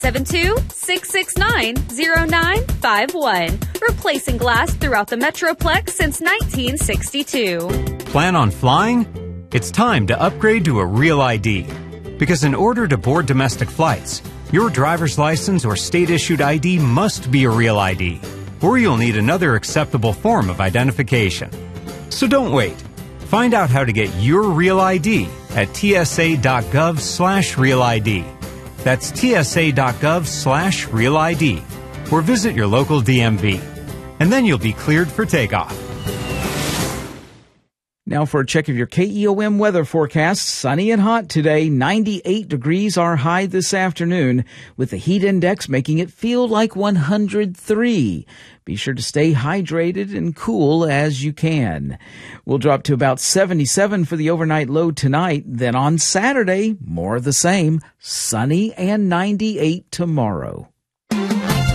872-669-0951. Replacing glass throughout the Metroplex since 1962. Plan on flying? It's time to upgrade to a Real ID. Because in order to board domestic flights, your driver's license or state-issued ID must be a Real ID, or you'll need another acceptable form of identification. So don't wait. Find out how to get your Real ID at tsa.gov/Real ID. That's tsa.gov/Real ID. Or visit your local DMV. And then you'll be cleared for takeoff. Now for a check of your KEOM weather forecast. Sunny and hot today. 98 degrees our high this afternoon, with the heat index making it feel like 103. Be sure to stay hydrated and cool as you can. We'll drop to about 77 for the overnight low tonight. Then on Saturday, more of the same. Sunny and 98 tomorrow.